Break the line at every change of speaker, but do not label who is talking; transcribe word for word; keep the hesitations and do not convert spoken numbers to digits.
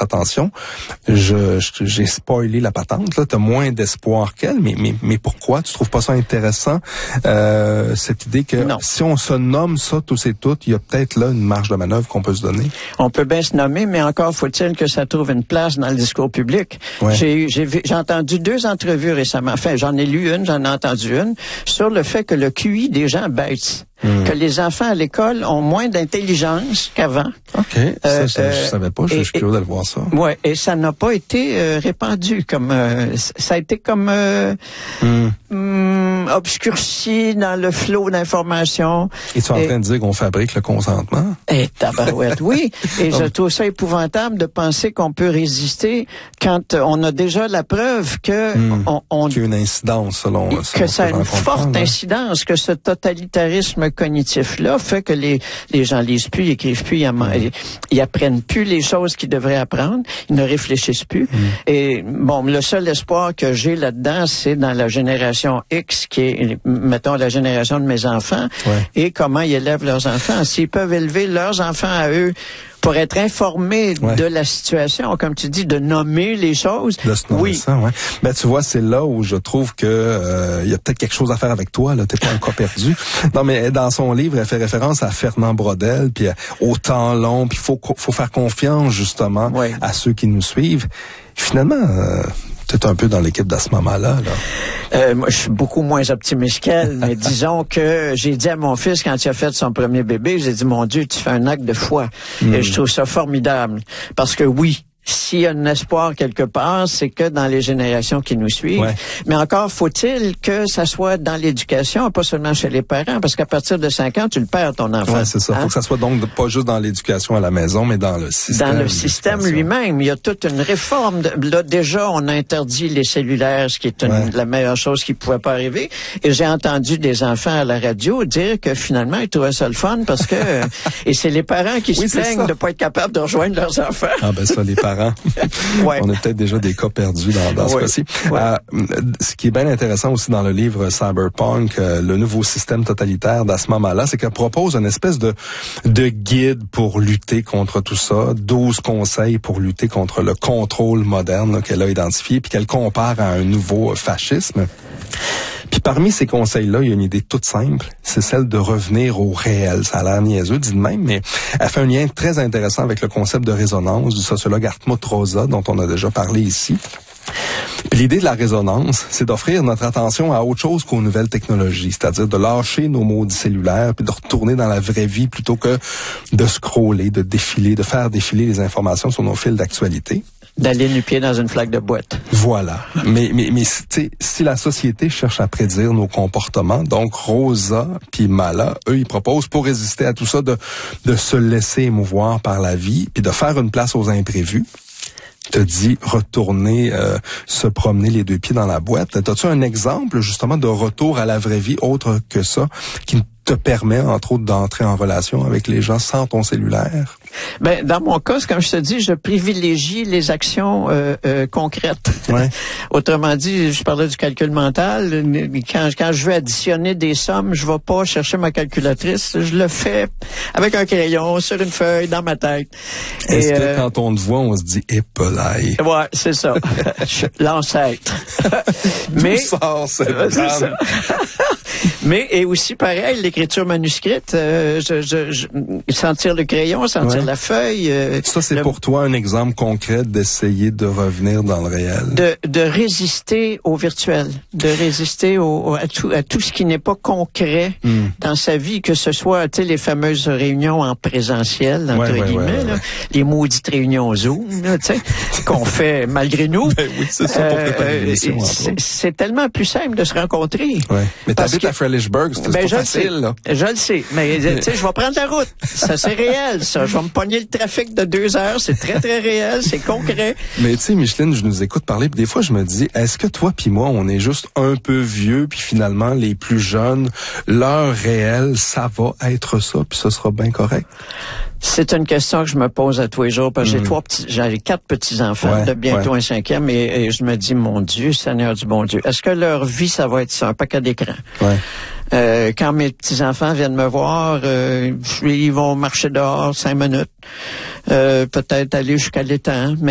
attention. Je, je j'ai spoilé la patente. Là, t'as moins d'espoir qu'elle, mais mais mais pourquoi tu trouves pas ça intéressant euh, cette idée que
non.
si on se nomme ça tous et toutes, il y a peut-être là une marge de manœuvre qu'on peut se donner.
On peut bien se nommer, mais encore faut-il que ça trouve une place dans le discours public.
Ouais.
J'ai j'ai j'ai entendu deux entrevues récemment. Enfin, j'en ai lu une, j'en ai entendu une sur le fait que le Q I des gens baisse. Mmh. Que les enfants à l'école ont moins d'intelligence qu'avant.
OK. Euh, ça, ça, euh, je savais pas. Je, et, je suis curieux d'aller voir ça.
Ouais. Et ça n'a pas été euh, répandu comme euh, ça a été comme euh, mmh. hum, obscurci dans le flot d'informations.
Et tu es en train de dire qu'on fabrique le consentement?
Et tabarouette, oui. Et je trouve ça épouvantable de penser qu'on peut résister quand on a déjà la preuve que
mmh.
on, on
qu'il y a une incidence selon, selon
que ça a une forte
là.
incidence, que ce totalitarisme cognitif-là fait que les, les gens lisent plus, ils écrivent plus, ils, mmh. ils, ils apprennent plus les choses qu'ils devraient apprendre, ils ne réfléchissent plus. Mmh. Et bon, le seul espoir que j'ai là-dedans, c'est dans la génération X, qui est, mettons, la génération de mes enfants,
ouais.
et comment ils élèvent leurs enfants. S'ils peuvent élever leurs enfants à eux pour être informés
ouais.
de la situation, comme tu dis, de nommer les choses.
De se nommer
oui.
ça, ouais. Ben, tu vois, c'est là où je trouve que euh, il y a peut-être quelque chose à faire avec toi, là. T'es pas un cas perdu. Non, mais dans son livre, elle fait référence à Fernand Braudel, puis au temps long, puis faut faut faire confiance, justement,
ouais.
à ceux qui nous suivent. Finalement, euh, t'es un peu dans l'équipe d'à ce moment-là, là.
Euh, moi, je suis beaucoup moins optimiste qu'elle, mais disons que j'ai dit à mon fils, quand il a fait son premier bébé, j'ai dit, mon Dieu, tu fais un acte de foi. Mm. Et je trouve ça formidable. Parce que oui, s'il y a un espoir quelque part, c'est que dans les générations qui nous suivent.
Ouais.
Mais encore faut-il que ça soit dans l'éducation, pas seulement chez les parents, parce qu'à partir de cinq ans, tu le perds, ton enfant.
Ouais, c'est ça. Hein? Faut que ça soit donc pas juste dans l'éducation à la maison, mais dans le système.
Dans le système lui-même. Il y a toute une réforme. De, là, déjà, on a interdit les cellulaires, ce qui est une, ouais. la meilleure chose qui pouvait pas arriver. Et j'ai entendu des enfants à la radio dire que finalement, ils trouvaient ça le fun parce que, et c'est les parents qui oui, se plaignent de pas être capables de rejoindre leurs enfants.
Ah, ben ça, les parents.
Ouais.
On a peut-être déjà des cas perdus dans, dans
ouais.
ce cas-ci.
Ouais.
Euh, ce qui est bien intéressant aussi dans le livre Cyberpunk, euh, le nouveau système totalitaire d'à ce moment-là, c'est qu'elle propose une espèce de, de guide pour lutter contre tout ça, douze conseils pour lutter contre le contrôle moderne là, qu'elle a identifié, puis qu'elle compare à un nouveau fascisme. Puis parmi ces conseils-là, il y a une idée toute simple, c'est celle de revenir au réel. Ça a l'air niaiseux, dit de même, mais elle fait un lien très intéressant avec le concept de résonance du sociologue Hartmut Rosa, dont on a déjà parlé ici. Puis l'idée de la résonance, c'est d'offrir notre attention à autre chose qu'aux nouvelles technologies, c'est-à-dire de lâcher nos maudits cellulaires puis de retourner dans la vraie vie plutôt que de scroller, de défiler, de faire défiler les informations sur nos fils d'actualité.
D'aller nu-pied dans une flaque de boîte.
Voilà. Mais, mais, mais tu sais, si la société cherche à prédire nos comportements, donc Rosa puis Mala, eux, ils proposent pour résister à tout ça de, de se laisser émouvoir par la vie puis de faire une place aux imprévus. Te dit retourner euh, se promener les deux pieds dans la boîte. As-tu un exemple justement de retour à la vraie vie autre que ça qui te permet entre autres d'entrer en relation avec les gens sans ton cellulaire?
Ben dans mon cas, comme je te dis, je privilégie les actions euh, euh, concrètes.
Ouais.
Autrement dit, je parlais du calcul mental. Quand quand je veux additionner des sommes, je vais pas chercher ma calculatrice. Je le fais avec un crayon sur une feuille dans ma tête.
Est-ce
Et,
que
euh,
quand on te voit, on se dit épolaille?
Ouais, c'est ça. L'ancêtre.
Mais d'où sort cette dame?
Mais et aussi pareil, l'écriture manuscrite, euh, je, je, je, sentir le crayon, sentir ouais. la feuille. Euh,
ça, c'est
le,
pour toi un exemple concret d'essayer de revenir dans le réel.
De, de résister au virtuel, de résister au, à, tout, à tout ce qui n'est pas concret mm. dans sa vie, que ce soit tu sais, les fameuses réunions en présentiel, entre
ouais,
guillemets,
ouais, ouais,
là,
ouais.
les maudites réunions Zoom, là, tu sais, qu'on fait malgré nous.
Ben oui, c'est ça pour préparer
euh,
l'émission.
C'est, c'est tellement plus simple de se rencontrer.
Ouais. Mais t'habites à Frelichburg, c'est
ben,
pas facile,
le
là.
Je le sais, mais tu sais, je vais prendre la route. Ça, c'est réel, ça. Je vais me pogner le trafic de deux heures. C'est très, très réel. C'est concret.
Mais tu sais, Micheline, je nous écoute parler, puis des fois, je me dis, est-ce que toi puis moi, on est juste un peu vieux, puis finalement, les plus jeunes, l'heure réelle, ça va être ça, puis ce sera bien correct?
C'est une question que je me pose à tous les jours, parce que mmh. j'ai trois petits, j'ai quatre petits-enfants,
ouais,
de bientôt
ouais.
un cinquième, et, et je me dis, mon Dieu, Seigneur du bon Dieu, est-ce que leur vie, ça va être ça, un paquet d'écran?
Ouais.
Euh, quand mes petits-enfants viennent me voir, euh, ils vont marcher dehors cinq minutes, euh, peut-être aller jusqu'à l'étang, mais